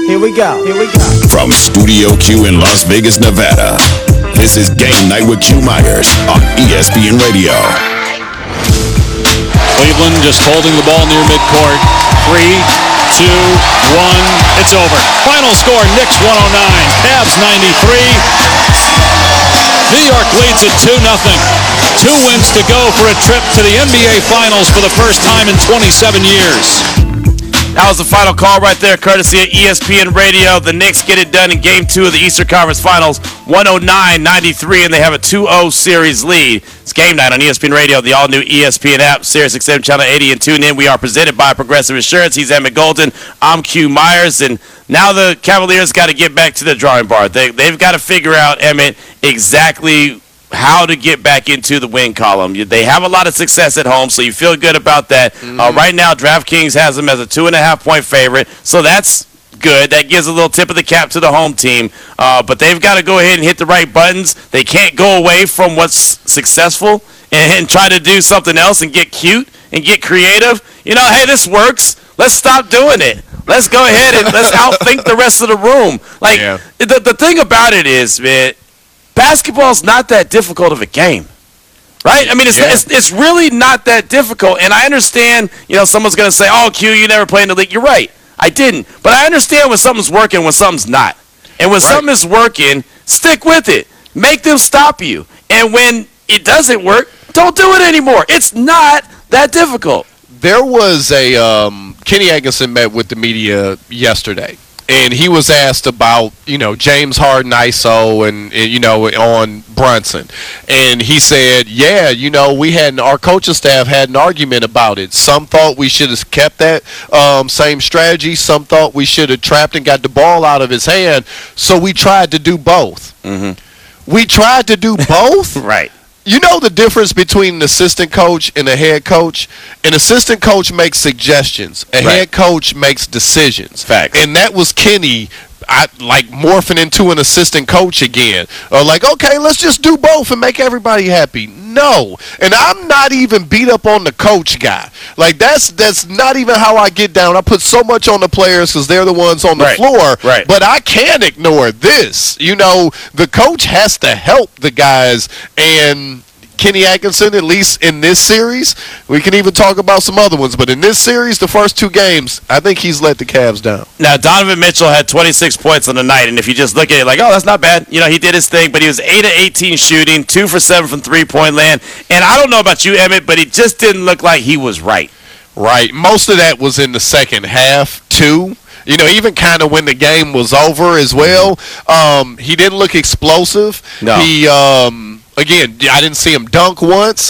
Here we go. From Studio Q in Las Vegas, Nevada, this is Game Night with Q Myers on ESPN Radio. Cleveland just holding the ball near midcourt. 3, 2, 1, it's over. Final score, Knicks 109, Cavs 93. New York leads it 2-0. 2 wins to go for a trip to the NBA Finals for the first time in 27 years. That was the final call right there, courtesy of ESPN Radio. The Knicks get it done in Game 2 of the Eastern Conference Finals, 109-93, and they have a 2-0 series lead. It's Game Night on ESPN Radio, the all-new ESPN app, SiriusXM Channel 80, and tune in. We are presented by Progressive Insurance. He's Emmett Golden. I'm Q Myers, and now the Cavaliers got to get back to the drawing board. They've got to figure out, Emmett, exactly how to get back into the win column. They have a lot of success at home, so you feel good about that. Right now, DraftKings has them as a 2.5-point favorite, so that's good. That gives a little tip of the cap to the home team, but they've got to go ahead and hit the right buttons. They can't go away from what's successful and try to do something else and get cute and get creative. Hey, this works. Let's stop doing it. Let's go ahead and let's outthink the rest of the room. The thing about it is, man, basketball's not that difficult of a game, right? I mean, it's really not that difficult. And I understand, someone's going to say, oh, Q, you never played in the league. You're right. I didn't. But I understand when something's working, when something's not. And when something is working, stick with it. Make them stop you. And when it doesn't work, don't do it anymore. It's not that difficult. There was a Kenny Atkinson met with the media yesterday. And he was asked about, James Harden ISO and on Brunson. And he said, our coaching staff had an argument about it. Some thought we should have kept that same strategy. Some thought we should have trapped and got the ball out of his hand. So we tried to do both. Mm-hmm. We tried to do both? Right. You know the difference between an assistant coach and a head coach? An assistant coach makes suggestions. A head coach makes decisions. Facts. And that was Kenny, morphing into an assistant coach again. Okay, let's just do both and make everybody happy. No. And I'm not even beat up on the coach guy. That's not even how I get down. I put so much on the players because they're the ones on the floor. Right. But I can't ignore this. The coach has to help the guys. And Kenny Atkinson, at least in this series, we can even talk about some other ones, but in this series, the first 2 games, I think he's let the Cavs down. Now, Donovan Mitchell had 26 points on the night, and if you just look at it that's not bad. He did his thing, but he was 8 of 18 shooting, 2 for 7 from three-point land. And I don't know about you, Emmett, but he just didn't look like he was right. Right. Most of that was in the second half, too. Even kind of when the game was over as well. He didn't look explosive. No. He again, I didn't see him dunk once.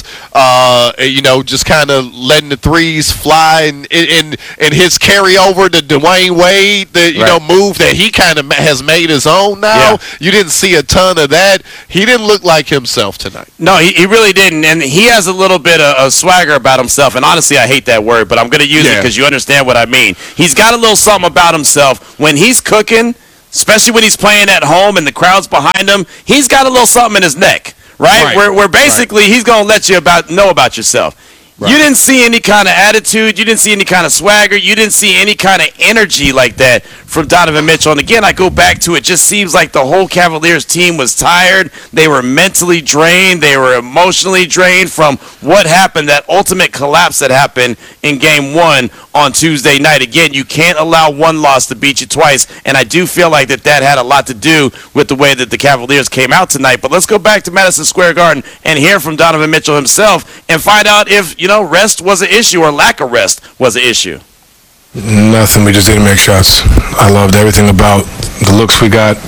Just kind of letting the threes fly, and his carryover to Dwayne Wade, move that he kind of has made his own now. Yeah. You didn't see a ton of that. He didn't look like himself tonight. No, he really didn't, and he has a little bit of swagger about himself, and honestly, I hate that word, but I'm going to use it because you understand what I mean. He's got a little something about himself. When he's cooking, especially when he's playing at home and the crowd's behind him, he's got a little something in his neck. Right? Where basically he's going to let you know about yourself. Right. You didn't see any kind of attitude. You didn't see any kind of swagger. You didn't see any kind of energy like that from Donovan Mitchell. And again, I go back to it just seems like the whole Cavaliers team was tired. They were mentally drained. They were emotionally drained from what happened, that ultimate collapse that happened in Game 1 on Tuesday night. Again, you can't allow one loss to beat you twice. And I do feel like that had a lot to do with the way that the Cavaliers came out tonight. But let's go back to Madison Square Garden and hear from Donovan Mitchell himself and find out if, rest was an issue or lack of rest was an issue. Nothing. We just didn't make shots. I loved everything about the looks we got.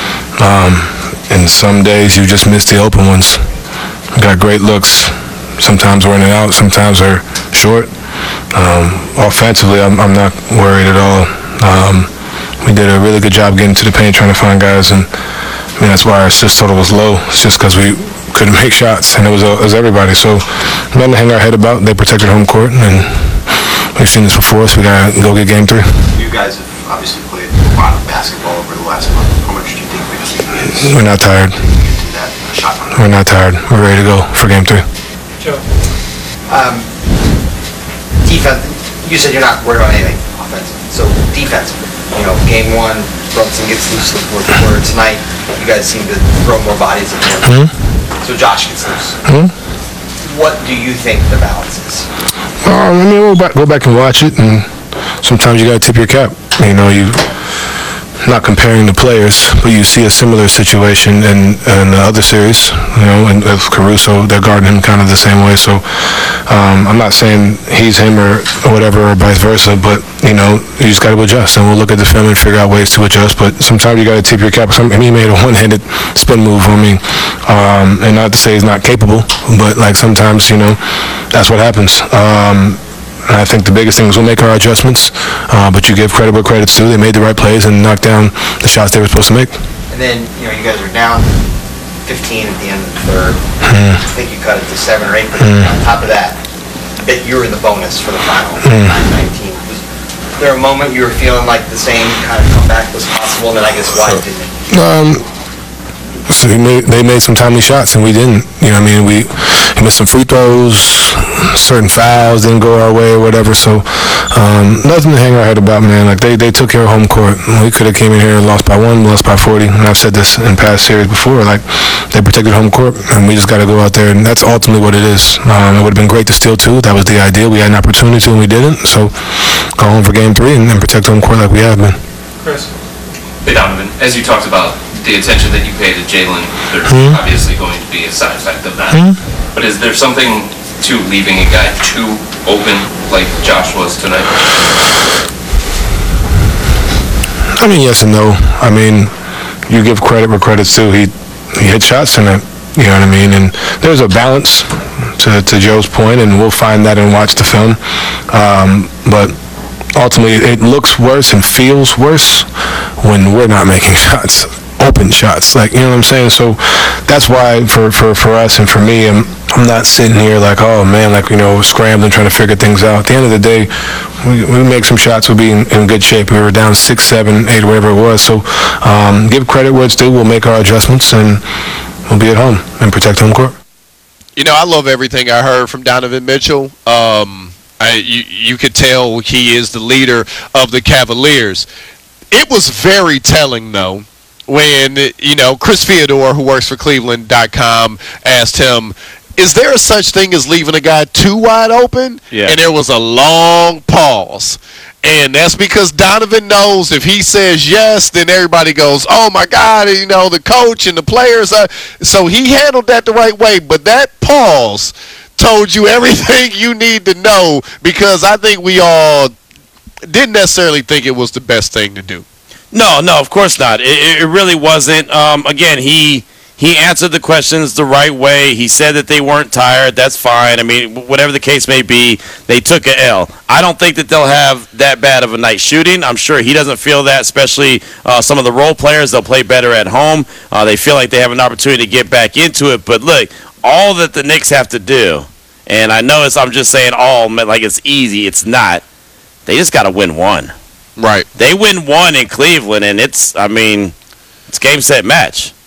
And some days you just miss the open ones. We got great looks. Sometimes we're in and out. Sometimes they're short. Offensively, I'm not worried at all. We did a really good job getting to the paint, trying to find guys, and that's why our assist total was low. It's just because we couldn't make shots, and it was everybody. So nothing to hang our head about. They protected home court, and we've seen this before, so we got to go get Game 3. You guys have obviously played a lot of basketball over the last month. How much do you think we're not tired. We're not tired. We're ready to go for Game 3. Joe. Defense, you said you're not worried about anything. offensive. So defensive, game one, Brunson gets loose in the fourth quarter. Tonight, you guys seem to throw more bodies at him. So Josh gets loose. What do you think the balance is? I mean, we'll go back and watch it, and sometimes you got to tip your cap. You not comparing the players, but you see a similar situation in the other series, and with Caruso, they're guarding him kind of the same way. So I'm not saying he's him or whatever or vice versa, but you just got to adjust, and we'll look at the film and figure out ways to adjust. But sometimes you got to tip your cap. He made a one-handed spin move on me, and not to say he's not capable, but like sometimes that's what happens. And I think the biggest thing is we'll make our adjustments, but you give credit where credit's due. They made the right plays and knocked down the shots they were supposed to make. And then, you guys are down 15 at the end of the third. I think you cut it to 7 or 8, but on top of that, I bet you were in the bonus for the final, 9-19. Was there a moment you were feeling like the same kind of comeback was possible, and then I guess why didn't it? So they made some timely shots, and we didn't. We missed some free throws, certain fouls didn't go our way or whatever. So nothing to hang our head about, man. Like they took care of home court. We could have came in here and lost by 1, lost by 40. And I've said this in past series before. Like they protected home court, and we just got to go out there, and that's ultimately what it is. It would have been great to steal 2. That was the idea. We had an opportunity to, and we didn't. So go home for game 3 and protect home court like we have been. Chris. Hey Donovan, as you talked about the attention that you pay to Jalen, there's obviously going to be a side effect of that. But is there something to leaving a guy too open like Josh was tonight? I mean, yes and no. I mean, you give credit where credit's due. He hit shots tonight. You know what I mean? And there's a balance to Joe's point, and we'll find that and watch the film. But ultimately, it looks worse and feels worse when we're not making shots. Open shots, like, you know what I'm saying? So that's why for us and for me, I'm not sitting here like, oh man, like, scrambling, trying to figure things out. At the end of the day, we make some shots, we'll be in good shape. We were down 6, 7, 8, whatever it was. So give credit where it's due. We'll make our adjustments, and we'll be at home and protect home court. I love everything I heard from Donovan Mitchell. You could tell he is the leader of the Cavaliers. It was very telling, though, when, Chris Theodore, who works for Cleveland.com, asked him, is there a such thing as leaving a guy too wide open? Yeah. And there was a long pause. And that's because Donovan knows if he says yes, then everybody goes, oh, my God, the coach and the players. So he handled that the right way. But that pause told you everything you need to know, because I think we all didn't necessarily think it was the best thing to do. No, of course not. It really wasn't. Again, he answered the questions the right way. He said that they weren't tired. That's fine. I mean, whatever the case may be, they took an L. I don't think that they'll have that bad of a night shooting. I'm sure he doesn't feel that, especially some of the role players. They'll play better at home. They feel like they have an opportunity to get back into it. But look, all that the Knicks have to do, and I know I'm just saying all like it's easy. It's not. They just got to win one. Right. They win one in Cleveland, and it's game, set, match.